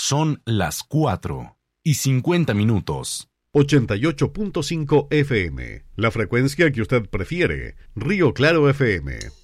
Son las 4:50. 88.5 FM, la frecuencia que usted prefiere. Río Claro FM.